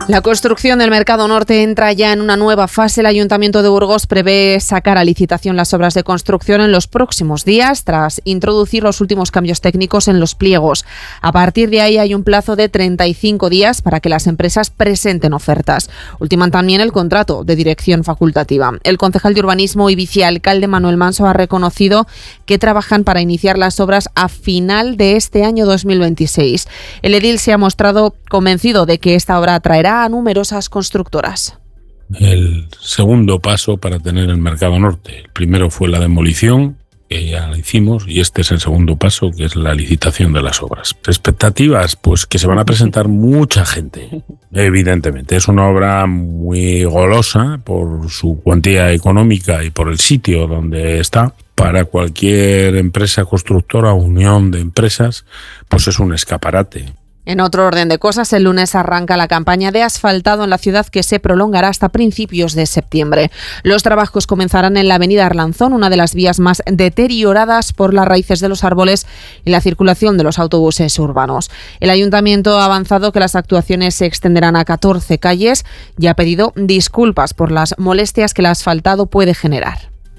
La construcción del Mercado Norte entra ya en una nueva fase. El Ayuntamiento de Burgos prevé sacar a licitación las obras de construcción en los próximos días, tras introducir los últimos cambios técnicos en los pliegos. A partir de ahí hay un plazo de 35 días para que las empresas presenten ofertas. Ultiman también el contrato de dirección facultativa. El concejal de Urbanismo y vicealcalde Manuel Manso ha reconocido que trabajan para iniciar las obras a final de este año 2026. El edil se ha mostrado convencido de que esta obra atraerá a numerosas constructoras. El segundo paso para tener el Mercado Norte. El primero fue la demolición, que ya la hicimos, y este es el segundo paso, que es la licitación de las obras. Expectativas, pues que se van a presentar mucha gente, evidentemente. Es una obra muy golosa por su cuantía económica y por el sitio donde está. Para cualquier empresa constructora o unión de empresas, pues es un escaparate. En otro orden de cosas, el lunes arranca la campaña de asfaltado en la ciudad, que se prolongará hasta principios de septiembre. Los trabajos comenzarán en la avenida Arlanzón, una de las vías más deterioradas por las raíces de los árboles y la circulación de los autobuses urbanos. El ayuntamiento ha avanzado que las actuaciones se extenderán a 14 calles y ha pedido disculpas por las molestias que el asfaltado puede generar.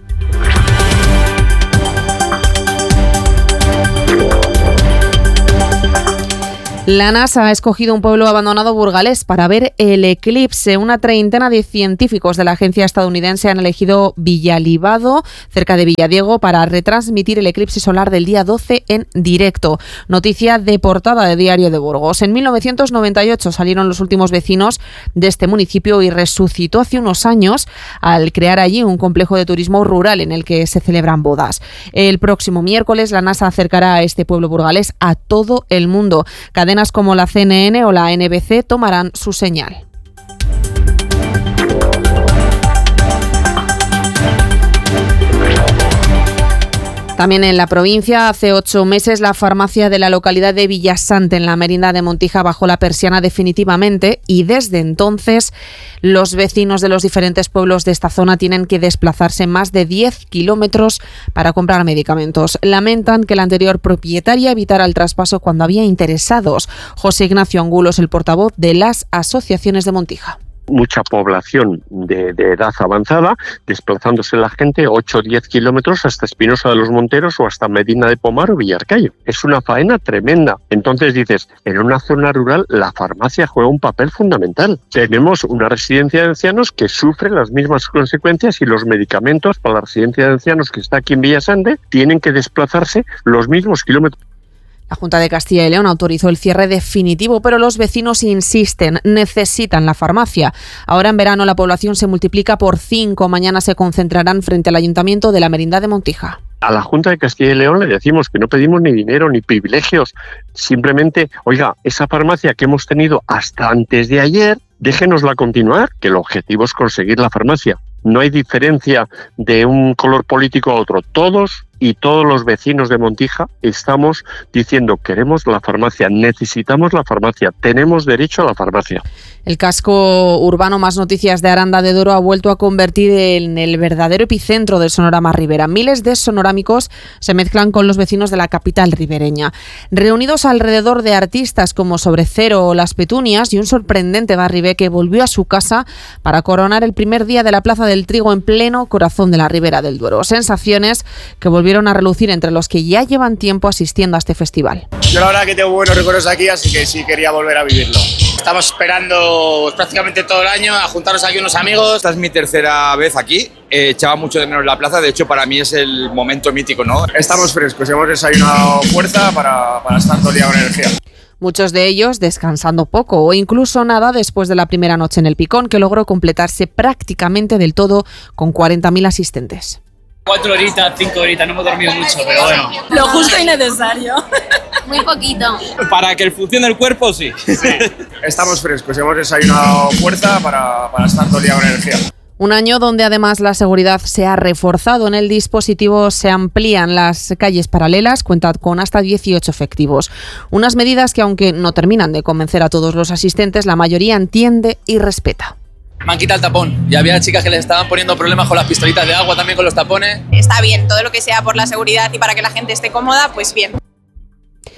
La NASA ha escogido un pueblo abandonado burgalés para ver el eclipse. Una treintena de científicos de la agencia estadounidense han elegido Villalibado, cerca de Villadiego, para retransmitir el eclipse solar del día 12 en directo. Noticia de portada de Diario de Burgos. En 1998 salieron los últimos vecinos de este municipio y resucitó hace unos años al crear allí un complejo de turismo rural en el que se celebran bodas. El próximo miércoles la NASA acercará a este pueblo burgalés a todo el mundo. Cadenas como la CNN o la NBC tomarán su señal. También en la provincia, hace 8 meses, la farmacia de la localidad de Villasante, en la Merindad de Montija, bajó la persiana definitivamente, y desde entonces los vecinos de los diferentes pueblos de esta zona tienen que desplazarse más de 10 kilómetros para comprar medicamentos. Lamentan que la anterior propietaria evitara el traspaso cuando había interesados. José Ignacio Angulo es el portavoz de las asociaciones de Montija. Mucha población de edad avanzada, desplazándose la gente 8 o 10 kilómetros hasta Espinosa de los Monteros o hasta Medina de Pomar o Villarcayo. Es una faena tremenda. Entonces dices, en una zona rural la farmacia juega un papel fundamental. Tenemos una residencia de ancianos que sufre las mismas consecuencias, y los medicamentos para la residencia de ancianos que está aquí en Villasante tienen que desplazarse los mismos kilómetros. La Junta de Castilla y León autorizó el cierre definitivo, pero los vecinos insisten, necesitan la farmacia. Ahora en verano la población se multiplica por 5. Mañana se concentrarán frente al Ayuntamiento de la Merindad de Montija. A la Junta de Castilla y León le decimos que no pedimos ni dinero ni privilegios. Simplemente, oiga, esa farmacia que hemos tenido hasta antes de ayer, déjenosla continuar, que el objetivo es conseguir la farmacia. No hay diferencia de un color político a otro. Todos los vecinos de Montija estamos diciendo: queremos la farmacia, necesitamos la farmacia, tenemos derecho a la farmacia. El casco urbano Más Noticias de Aranda de Duero ha vuelto a convertir en el verdadero epicentro del sonorama ribera. Miles de sonorámicos se mezclan con los vecinos de la capital ribereña, reunidos alrededor de artistas como Sobrecero o Las Petunias y un sorprendente barribé que volvió a su casa para coronar el primer día de la Plaza del Trigo en pleno corazón de la Ribera del Duero. Sensaciones que volvieron a relucir entre los que ya llevan tiempo asistiendo a este festival. Yo la verdad que tengo buenos recuerdos aquí, así que sí quería volver a vivirlo. Estamos esperando prácticamente todo el año a juntarnos aquí unos amigos. Esta es mi tercera vez aquí. Echaba mucho de menos la plaza, de hecho para mí es el momento mítico, ¿no? Estamos frescos, hemos desayunado fuerza para estar todo el día con energía. Muchos de ellos descansando poco o incluso nada después de la primera noche en el Picón, que logró completarse prácticamente del todo con 40.000 asistentes. 4 horitas, 5 horitas, no hemos dormido mucho, pero bueno. Lo justo y necesario. Muy poquito. Para que el funcione el cuerpo, sí. Estamos frescos, hemos desayunado fuerza para estar todo el día con energía. Un año donde además la seguridad se ha reforzado. En el dispositivo se amplían las calles paralelas, cuenta con hasta 18 efectivos. Unas medidas que, aunque no terminan de convencer a todos los asistentes, la mayoría entiende y respeta. Me han quitado el tapón y había chicas que les estaban poniendo problemas con las pistolitas de agua, también con los tapones. Está bien, todo lo que sea por la seguridad y para que la gente esté cómoda, pues bien.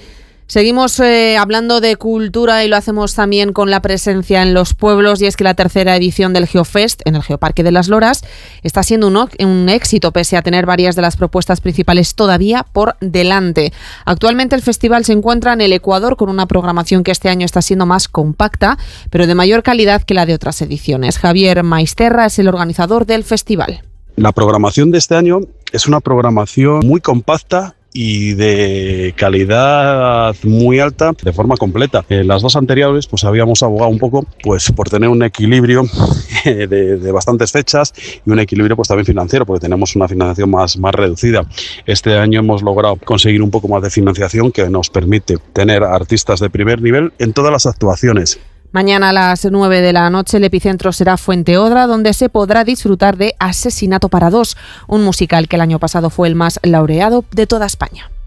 Seguimos hablando de cultura y lo hacemos también con la presencia en los pueblos, y es que la tercera edición del Geofest en el Geoparque de las Loras está siendo un éxito pese a tener varias de las propuestas principales todavía por delante. Actualmente el festival se encuentra en el Ecuador con una programación que este año está siendo más compacta, pero de mayor calidad que la de otras ediciones. Javier Maisterra es el organizador del festival. La programación de este año es una programación muy compacta y de calidad muy alta de forma completa. En las dos anteriores pues habíamos abogado un poco pues por tener un equilibrio de bastantes fechas y un equilibrio pues también financiero, porque tenemos una financiación más reducida. Este año hemos logrado conseguir un poco más de financiación que nos permite tener artistas de primer nivel en todas las actuaciones. Mañana a las 9 de la noche el epicentro será Fuenteodra, donde se podrá disfrutar de Asesinato para dos, un musical que el año pasado fue el más laureado de toda España.